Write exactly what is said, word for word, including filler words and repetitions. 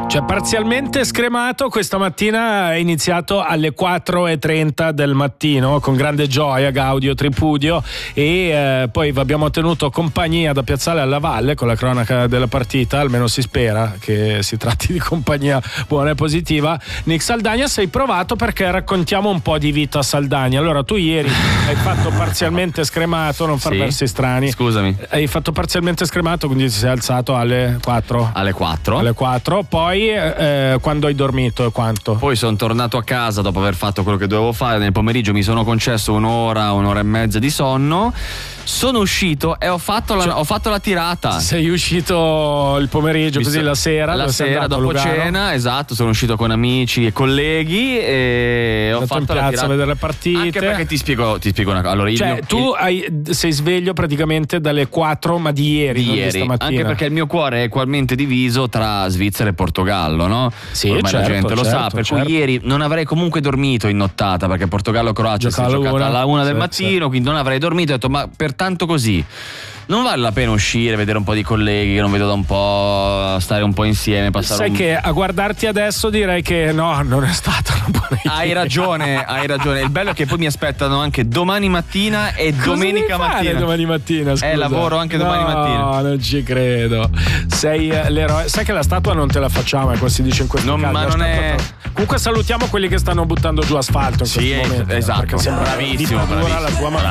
Cioè, parzialmente scremato, questa mattina è iniziato alle quattro e trenta del mattino con grande gioia, gaudio, tripudio, e eh, poi vi abbiamo tenuto compagnia da Piazzale alla Valle con la cronaca della partita, almeno si spera che si tratti di compagnia buona e positiva. Nick Saldagna, sei provato perché raccontiamo un po' di vita Saldagna. Allora, tu ieri hai fatto parzialmente scremato, non far Sì. versi strani. Scusami. Hai fatto parzialmente scremato, quindi ti sei alzato alle quattro. Alle quattro. Alle quattro, poi eh, quando hai dormito e quanto? Poi sono tornato a casa dopo aver fatto quello che dovevo fare. Nel pomeriggio mi sono concesso un'ora, un'ora e mezza di sonno. Sono uscito e ho fatto la, Cioè, ho fatto la tirata. Sei uscito il pomeriggio, Mi così so- la sera? La dove sei sera andato, dopo Lugano? cena, esatto, sono uscito con amici e colleghi e ho Andato in fatto la piazza tirata. a vedere le partite. Anche perché ti spiego, ti spiego una cosa. Allora, il Cioè, mio- tu il- hai, sei sveglio praticamente dalle quattro, ma di ieri, di non ieri, di stamattina. anche perché il mio cuore è equalmente diviso tra Svizzera e Portogallo, no? Sì, ormai certo, la gente lo certo, sa, per certo. cui ieri non avrei comunque dormito in nottata perché Portogallo-Croazia si è Gioca alla giocata una. alla una del Sì, mattino, sì. quindi non avrei dormito. Ho detto, ma pertanto così non vale la pena uscire, vedere un po' di colleghi che non vedo da un po', stare un po' insieme, passare Sai un... che a guardarti adesso direi che no, non è stata una buona idea. Hai ragione, hai ragione. Il bello è che poi mi aspettano anche domani mattina e Cosa domenica devi fare mattina. domani mattina, scusa? Eh, lavoro anche domani no, mattina. No, non ci credo. Sei eh, l'eroe. Sai che la statua non te la facciamo, come si dice in questo Non- caso. ma La non statua è- te- Comunque salutiamo quelli che stanno buttando giù asfalto in Sì, questo momento. esatto. Perché sembra Bravissimo, dittatura la bravissimo. tua